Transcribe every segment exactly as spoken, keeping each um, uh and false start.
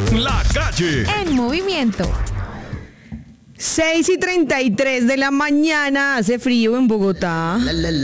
La Calle en movimiento. seis y treinta y tres de la mañana, hace frío en Bogotá.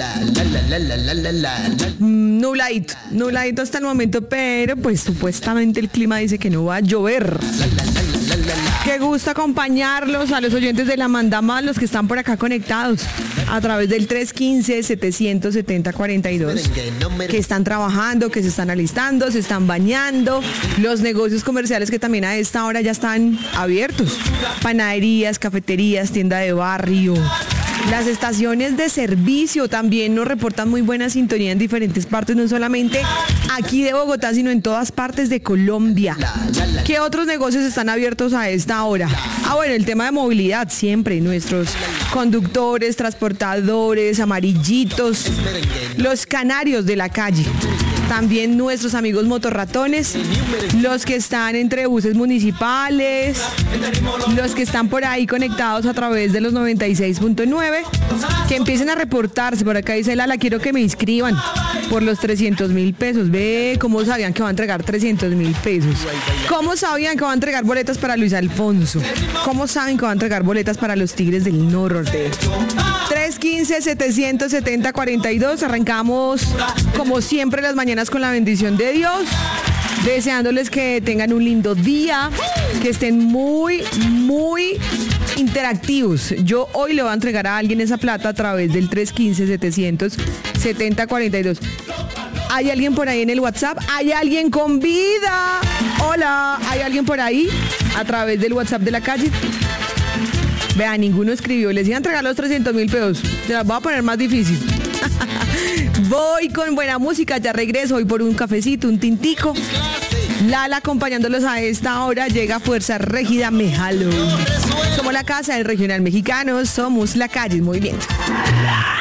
Nubladito, nubladito hasta el momento, pero pues supuestamente el clima dice que no va a llover. Qué gusto acompañarlos a los oyentes de la Mandama, los que están por acá conectados a través del tres uno cinco, siete siete cero, cuatro dos, que están trabajando, que se están alistando, se están bañando, los negocios comerciales que también a esta hora ya están abiertos, panaderías, cafeterías, tienda de barrio. Las estaciones de servicio también nos reportan muy buena sintonía en diferentes partes, no solamente aquí de Bogotá, sino en todas partes de Colombia. ¿Qué otros negocios están abiertos a esta hora? Ah, bueno, el tema de movilidad, siempre nuestros conductores, transportadores, amarillitos, los canarios de la calle. También nuestros amigos motorratones, los que están entre buses municipales, los que están por ahí conectados a través de los noventa y seis punto nueve, que empiecen a reportarse. Por acá dice Lala, quiero que me inscriban por los trescientos mil pesos. Ve, ¿cómo sabían que va a entregar trescientos mil pesos? ¿Cómo sabían que va a entregar boletas para Luis Alfonso? ¿Cómo saben que va a entregar boletas para los Tigres del Norte? tres uno cinco, siete siete cero, cuatro dos. Arrancamos como siempre las mañanas con la bendición de Dios, deseándoles que tengan un lindo día, que estén muy, muy interactivos. Yo hoy le voy a entregar a alguien esa plata a través del tres uno cinco, siete siete cero, cuatro dos. ¿Hay alguien por ahí en el WhatsApp? ¿Hay alguien con vida? Hola, ¿hay alguien por ahí a través del WhatsApp de la calle? Vea, ninguno escribió. Les iba a entregar los trescientos mil pesos. Se las voy a poner más difícil. Voy con buena música, ya regreso. Voy por un cafecito, un tintico. Lala acompañándolos a esta hora. Llega Fuerza Régida, me jalo. Somos la casa del regional mexicano. Somos la calle en movimiento.